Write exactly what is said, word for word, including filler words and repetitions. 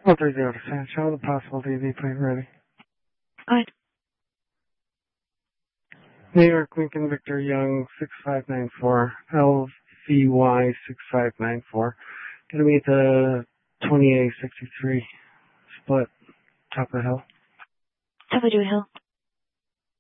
one three zero to San Show, the possible D V plate ready. Alright. New York Lincoln Victor Young six five nine four, L V Y six five nine four. Gonna be at the twenty-eight sixty-three split, top of the hill. Top of the hill.